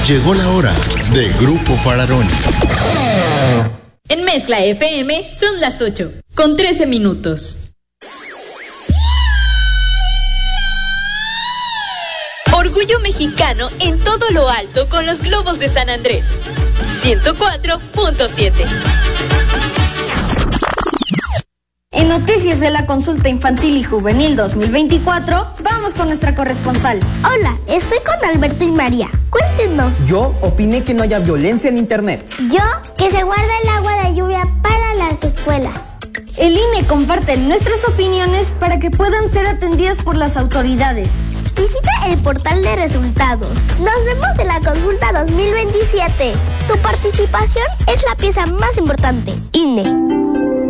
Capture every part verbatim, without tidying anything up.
Llegó la hora de Grupo Fararoni. En Mezcla F M son las ocho, con trece minutos. Orgullo mexicano en todo lo alto con los globos de San Andrés. ciento cuatro punto siete. En noticias de la consulta infantil y juvenil dos mil veinticuatro, vamos con nuestra corresponsal. Hola, estoy con Alberto y María. Cuéntenos. Yo opiné que no haya violencia en internet. Yo, que se guarda el agua de lluvia para las escuelas. El I N E comparte nuestras opiniones para que puedan ser atendidas por las autoridades. Visita el portal de resultados. Nos vemos en la consulta dos mil veintisiete. Tu participación es la pieza más importante. I N E.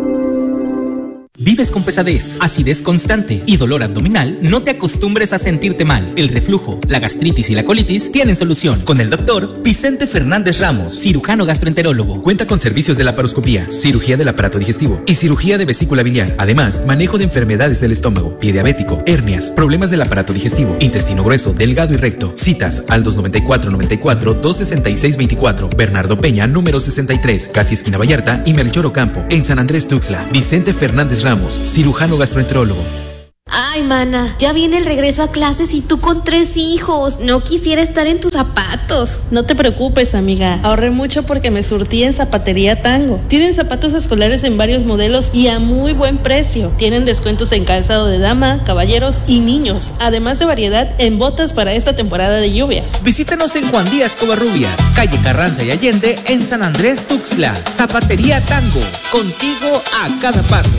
¿Vives con pesadez, acidez constante y dolor abdominal? No te acostumbres a sentirte mal. El reflujo, la gastritis y la colitis tienen solución con el doctor Vicente Fernández Ramos, cirujano gastroenterólogo. Cuenta con servicios de laparoscopía, cirugía del aparato digestivo y cirugía de vesícula biliar. Además, manejo de enfermedades del estómago, pie diabético, hernias, problemas del aparato digestivo, intestino grueso, delgado y recto. Citas al dos noventa y cuatro noventa y cuatro, dos sesenta y seis veinticuatro. Bernardo Peña, número sesenta y tres, casi esquina Vallarta y Melchor Ocampo, en San Andrés Tuxtla. Vicente Fernández Ramos, cirujano gastroenterólogo. Ay, mana, ya viene el regreso a clases y tú con tres hijos. No quisiera estar en tus zapatos. No te preocupes, amiga. Ahorré mucho porque me surtí en Zapatería Tango. Tienen zapatos escolares en varios modelos y a muy buen precio. Tienen descuentos en calzado de dama, caballeros y niños. Además de variedad en botas para esta temporada de lluvias. Visítanos en Juan Díaz Covarrubias, calle Carranza y Allende, en San Andrés Tuxtla. Zapatería Tango, contigo a cada paso.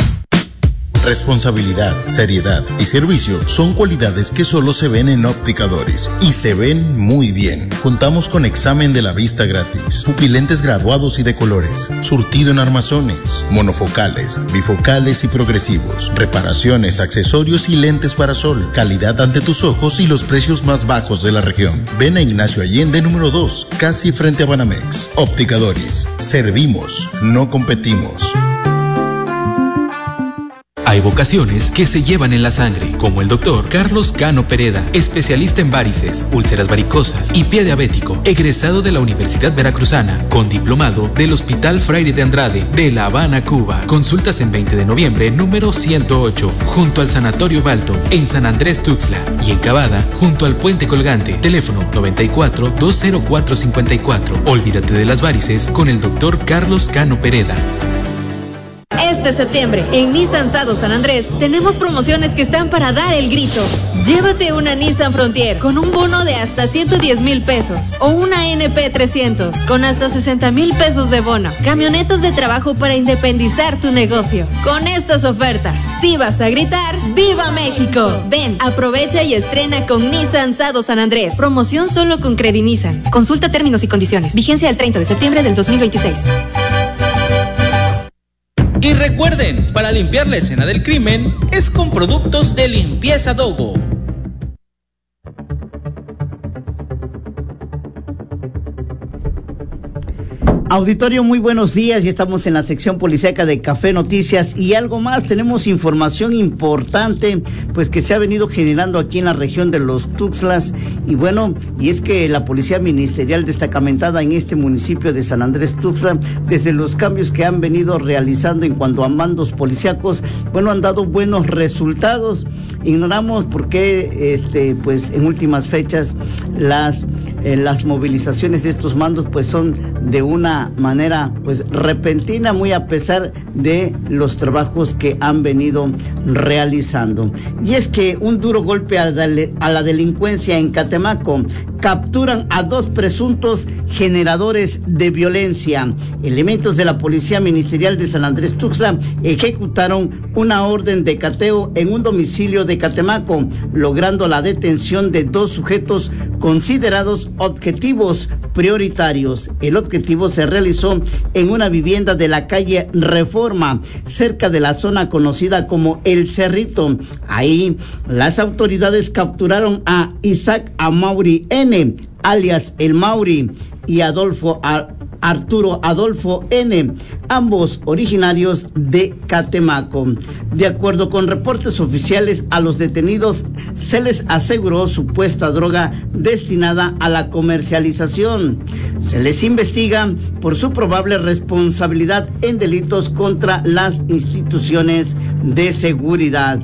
Responsabilidad, seriedad y servicio son cualidades que solo se ven en Óptica Doris y se ven muy bien. Contamos con examen de la vista gratis, pupilentes graduados y de colores, surtido en armazones, monofocales, bifocales y progresivos, reparaciones, accesorios y lentes para sol, calidad ante tus ojos y los precios más bajos de la región. Ven a Ignacio Allende número dos, casi frente a Banamex. Óptica Doris, servimos, no competimos. Hay vocaciones que se llevan en la sangre, como el doctor Carlos Cano Pereda, especialista en varices, úlceras varicosas y pie diabético, egresado de la Universidad Veracruzana, con diplomado del Hospital Fraire de Andrade, de La Habana, Cuba. Consultas en veinte de noviembre, número ciento ocho, junto al Sanatorio Balton, en San Andrés Tuxtla, y en Cavada, junto al Puente Colgante. Teléfono noventa y cuatro, dos cero cuatro, cincuenta y cuatro. Olvídate de las varices con el doctor Carlos Cano Pereda. Este septiembre, en Nissan Sado San Andrés, tenemos promociones que están para dar el grito. Llévate una Nissan Frontier con un bono de hasta ciento diez mil pesos o una N P trescientos con hasta sesenta mil pesos de bono. Camionetas de trabajo para independizar tu negocio. Con estas ofertas, si vas a gritar, ¡Viva México! Ven, aprovecha y estrena con Nissan Sado San Andrés. Promoción solo con Credi Nissan. Consulta términos y condiciones. Vigencia el treinta de septiembre del dos mil veintiséis. Y recuerden, para limpiar la escena del crimen es con productos de limpieza Dogo. Auditorio, muy buenos días. Ya estamos en la sección policíaca de Café Noticias y algo más. Tenemos información importante, pues que se ha venido generando aquí en la región de los Tuxtlas. Y bueno, y es que la Policía Ministerial destacamentada en este municipio de San Andrés Tuxtla, desde los cambios que han venido realizando en cuanto a mandos policíacos, bueno, han dado buenos resultados. Ignoramos por qué, este, pues en últimas fechas, las, eh, las movilizaciones de estos mandos, pues son de una manera pues repentina, muy a pesar de los trabajos que han venido realizando. Y es que un duro golpe a la, a la delincuencia en Catemaco. Capturan a dos presuntos generadores de violencia. Elementos de la Policía Ministerial de San Andrés Tuxtla ejecutaron una orden de cateo en un domicilio de Catemaco, logrando la detención de dos sujetos considerados objetivos prioritarios. El objetivo se realizó en una vivienda de la calle Reforma, cerca de la zona conocida como El Cerrito. Ahí, las autoridades capturaron a Isaac Amauri N, alias El Mauri, y Adolfo Arturo Adolfo N., ambos originarios de Catemaco. De acuerdo con reportes oficiales, a los detenidos se les aseguró supuesta droga destinada a la comercialización. Se les investiga por su probable responsabilidad en delitos contra las instituciones de seguridad.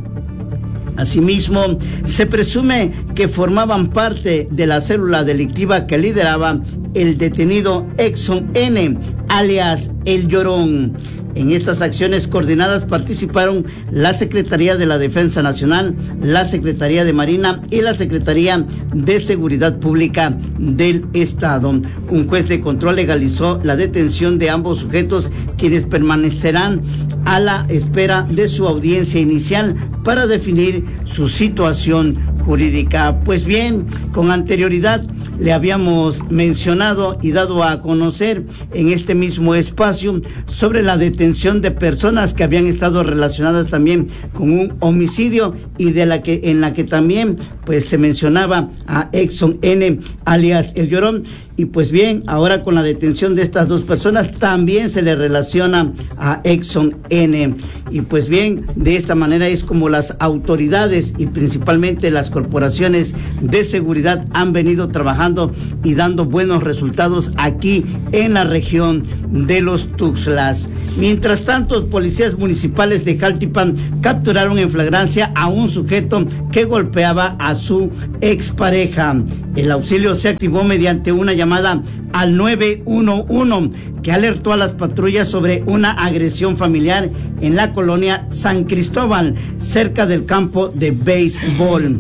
Asimismo, se presume que formaban parte de la célula delictiva que lideraba el detenido Exxon N., alias El Llorón. En estas acciones coordinadas participaron la Secretaría de la Defensa Nacional, la Secretaría de Marina y la Secretaría de Seguridad Pública del Estado. Un juez de control legalizó la detención de ambos sujetos, quienes permanecerán a la espera de su audiencia inicial para definir su situación jurídica. Pues bien, con anterioridad le habíamos mencionado y dado a conocer en este mismo espacio sobre la detención de personas que habían estado relacionadas también con un homicidio y de la que en la que también pues se mencionaba a Exxon N., alias El Llorón. Y pues bien, ahora con la detención de estas dos personas también se le relaciona a Exxon N. Y pues bien, de esta manera es como las autoridades y principalmente las corporaciones de seguridad han venido trabajando y dando buenos resultados aquí en la región de los Tuxtlas. Mientras tanto, policías municipales de Jaltipan capturaron en flagrancia a un sujeto que golpeaba a su expareja. El auxilio se activó mediante una llamada al nueve uno uno que alertó a las patrullas sobre una agresión familiar en la colonia San Cristóbal, cerca del campo de béisbol.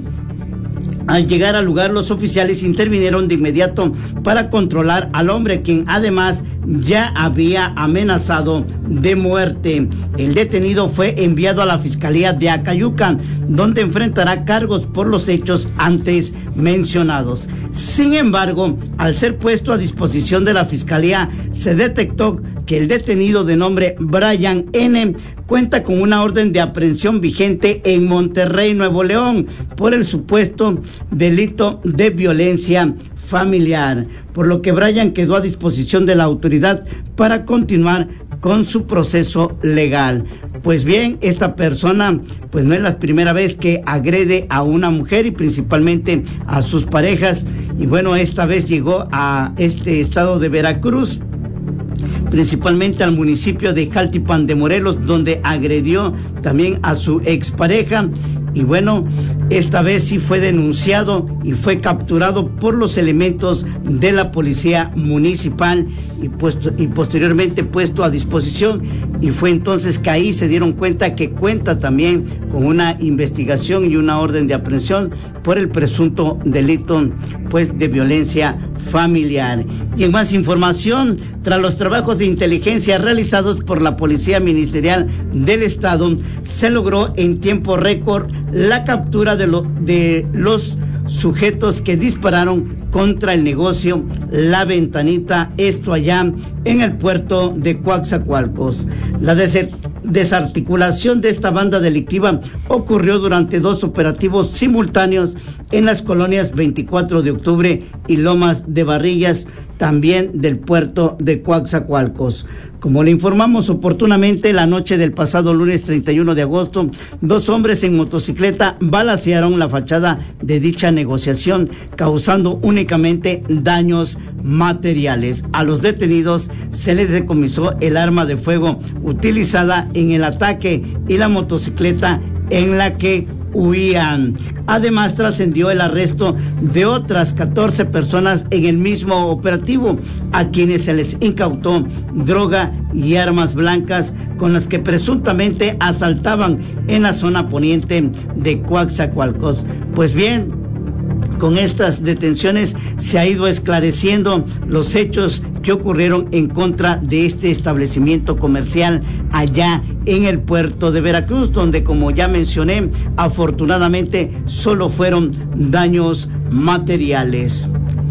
Al llegar al lugar, los oficiales intervinieron de inmediato para controlar al hombre, quien además ya había amenazado de muerte. El detenido fue enviado a la Fiscalía de Acayucan, donde enfrentará cargos por los hechos antes mencionados. Sin embargo, al ser puesto a disposición de la Fiscalía, se detectó que el detenido de nombre Brian N. cuenta con una orden de aprehensión vigente en Monterrey, Nuevo León, por el supuesto delito de violencia familiar, por lo que Brian quedó a disposición de la autoridad para continuar con su proceso legal. Pues bien, esta persona pues no es la primera vez que agrede a una mujer y principalmente a sus parejas, y bueno, esta vez llegó a este estado de Veracruz, principalmente al municipio de Jaltipan de Morelos, donde agredió también a su expareja. Y bueno, esta vez sí fue denunciado y fue capturado por los elementos de la policía municipal y, puesto, y posteriormente puesto a disposición. Y fue entonces que ahí se dieron cuenta que cuenta también con una investigación y una orden de aprehensión por el presunto delito pues de violencia familiar. Y en más información, tras los trabajos de inteligencia realizados por la Policía Ministerial del Estado, se logró en tiempo récord la captura de, lo, de los sujetos que dispararon contra el negocio La Ventanita, esto allá en el puerto de Coatzacoalcos. La desarticulación de esta banda delictiva ocurrió durante dos operativos simultáneos en las colonias veinticuatro de octubre y Lomas de Barrillas, también del puerto de Coatzacoalcos. Como le informamos oportunamente, la noche del pasado lunes treinta y uno de agosto, dos hombres en motocicleta balacearon la fachada de dicha negociación, causando únicamente daños materiales. A los detenidos se les decomisó el arma de fuego utilizada en el ataque y la motocicleta en la que huían. Además, trascendió el arresto de otras catorce personas en el mismo operativo, a quienes se les incautó droga y armas blancas con las que presuntamente asaltaban en la zona poniente de Coatzacoalcos. Pues bien, con estas detenciones se ha ido esclareciendo los hechos que ocurrieron en contra de este establecimiento comercial allá en el puerto de Veracruz, donde, como ya mencioné, afortunadamente solo fueron daños materiales.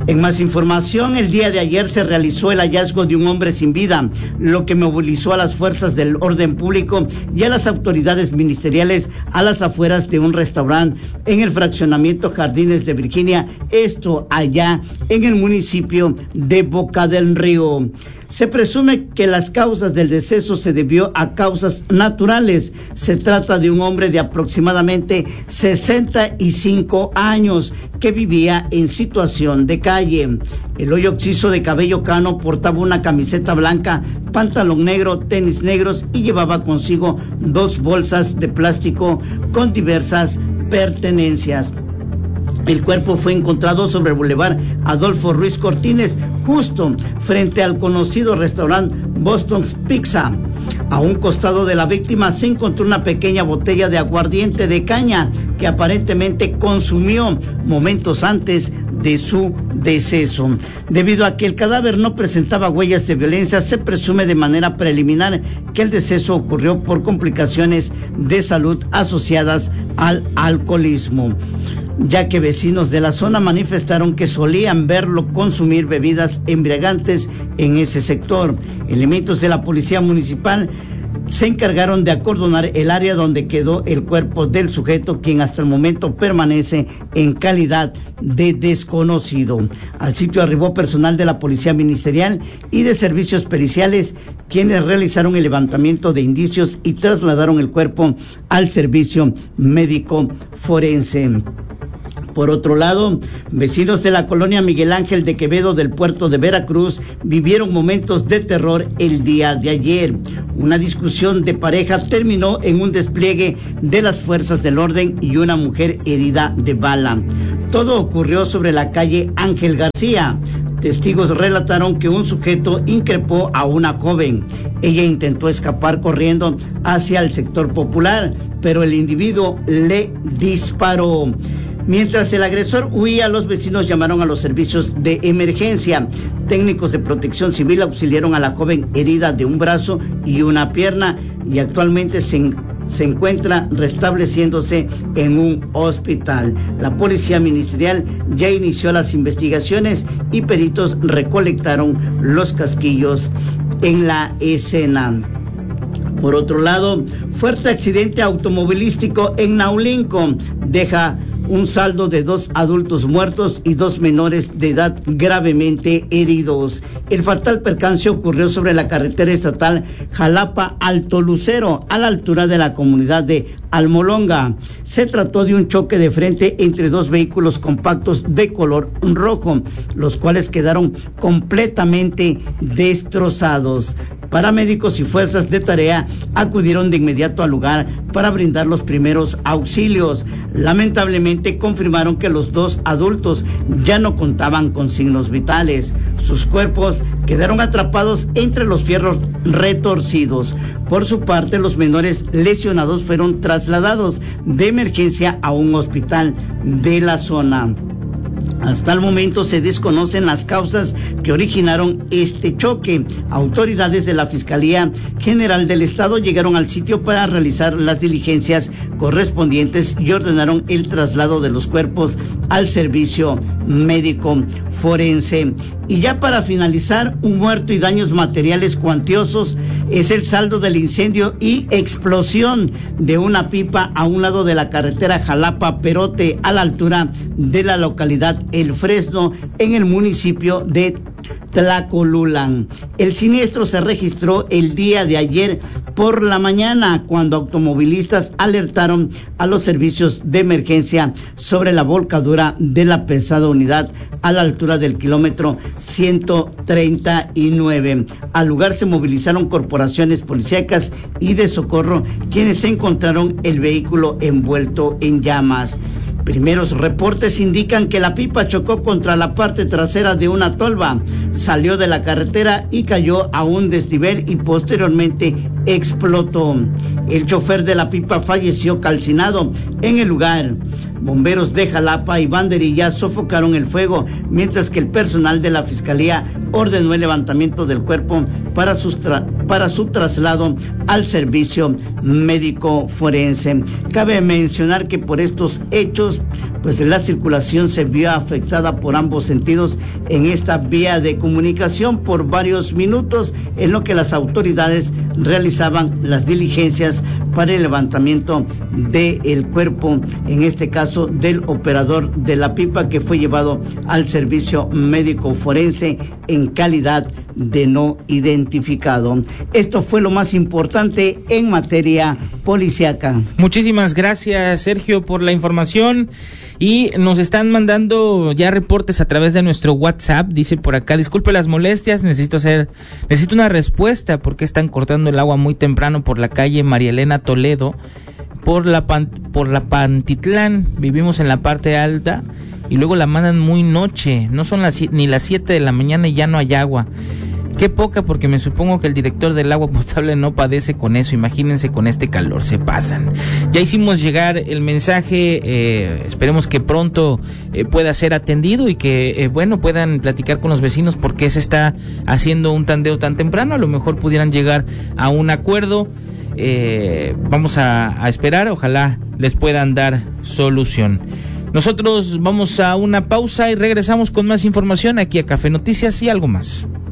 En más información, el día de ayer se realizó el hallazgo de un hombre sin vida, lo que movilizó a las fuerzas del orden público y a las autoridades ministeriales a las afueras de un restaurante en el fraccionamiento Jardines de Virginia, esto allá en el municipio de Boca del Río. Se presume que las causas del deceso se debió a causas naturales. Se trata de un hombre de aproximadamente sesenta y cinco años que vivía en situación de calle. El hoyo occiso de cabello cano portaba una camiseta blanca, pantalón negro, tenis negros y llevaba consigo dos bolsas de plástico con diversas pertenencias. El cuerpo fue encontrado sobre el bulevar Adolfo Ruiz Cortines, justo frente al conocido restaurante Boston's Pizza. A un costado de la víctima se encontró una pequeña botella de aguardiente de caña que aparentemente consumió momentos antes de su deceso. Debido a que el cadáver no presentaba huellas de violencia, se presume de manera preliminar que el deceso ocurrió por complicaciones de salud asociadas al alcoholismo, ya que vecinos de la zona manifestaron que solían verlo consumir bebidas embriagantes en ese sector. Elementos de la policía municipal se encargaron de acordonar el área donde quedó el cuerpo del sujeto, quien hasta el momento permanece en calidad de desconocido. Al sitio arribó personal de la policía ministerial y de servicios periciales, quienes realizaron el levantamiento de indicios y trasladaron el cuerpo al servicio médico forense. Por otro lado, vecinos de la colonia Miguel Ángel de Quevedo del puerto de Veracruz vivieron momentos de terror el día de ayer. Una discusión de pareja terminó en un despliegue de las fuerzas del orden y una mujer herida de bala. Todo ocurrió sobre la calle Ángel García. Testigos relataron que un sujeto increpó a una joven. Ella intentó escapar corriendo hacia el sector popular, pero el individuo le disparó. Mientras el agresor huía, los vecinos llamaron a los servicios de emergencia. Técnicos de protección civil auxiliaron a la joven herida de un brazo y una pierna y actualmente se, se encuentra restableciéndose en un hospital. La policía ministerial ya inició las investigaciones y peritos recolectaron los casquillos en la escena. Por otro lado, fuerte accidente automovilístico en Naulinco deja un saldo de dos adultos muertos y dos menores de edad gravemente heridos. El fatal percance ocurrió sobre la carretera estatal Jalapa-Alto Lucero, a la altura de la comunidad de Almolonga. Se trató de un choque de frente entre dos vehículos compactos de color rojo, los cuales quedaron completamente destrozados. Paramédicos y fuerzas de tarea acudieron de inmediato al lugar para brindar los primeros auxilios. Lamentablemente confirmaron que los dos adultos ya no contaban con signos vitales. Sus cuerpos quedaron atrapados entre los fierros retorcidos. Por su parte, los menores lesionados fueron trasladados de emergencia a un hospital de la zona. Hasta el momento se desconocen las causas que originaron este choque. Autoridades de la Fiscalía General del Estado llegaron al sitio para realizar las diligencias correspondientes y ordenaron el traslado de los cuerpos al servicio médico forense. Y ya para finalizar, un muerto y daños materiales cuantiosos es el saldo del incendio y explosión de una pipa a un lado de la carretera Jalapa-Perote, a la altura de la localidad El Fresno, en el municipio de Tlacolulán. El siniestro se registró el día de ayer por la mañana, cuando automovilistas alertaron a los servicios de emergencia sobre la volcadura de la pesada unidad a la altura del kilómetro ciento treinta y nueve. Al lugar se movilizaron corporaciones policíacas y de socorro, quienes encontraron el vehículo envuelto en llamas. Primeros reportes indican que la pipa chocó contra la parte trasera de una tolva, salió de la carretera y cayó a un desnivel y posteriormente explotó. El chofer de la pipa falleció calcinado en el lugar. Bomberos de Jalapa y banderillas sofocaron el fuego, mientras que el personal de la Fiscalía ordenó el levantamiento del cuerpo para, sus tra- para su traslado al servicio médico forense. Cabe mencionar que por estos hechos, pues la circulación se vio afectada por ambos sentidos en esta vía de comunicación por varios minutos, en lo que las autoridades realizaban las diligencias para el levantamiento del cuerpo, en este caso del operador de la pipa, que fue llevado al servicio médico forense en calidad de no identificado. Esto fue lo más importante en materia policíaca. Muchísimas gracias, Sergio, por la información. Y nos están mandando ya reportes a través de nuestro WhatsApp. Dice por acá: disculpe las molestias, necesito hacer, necesito una respuesta porque están cortando el agua muy temprano por la calle María Elena Toledo, por la pan, por la Pantitlán. Vivimos en la parte alta y luego la mandan muy noche. No son las ni las siete de la mañana y ya no hay agua. Qué poca, porque me supongo que el director del agua potable no padece con eso. Imagínense con este calor, se pasan. Ya hicimos llegar el mensaje, eh, esperemos que pronto eh, pueda ser atendido y que, eh, bueno, puedan platicar con los vecinos por qué se está haciendo un tandeo tan temprano. A lo mejor pudieran llegar a un acuerdo. Eh, vamos a, a esperar, ojalá les puedan dar solución. Nosotros vamos a una pausa y regresamos con más información aquí a Café Noticias y algo más.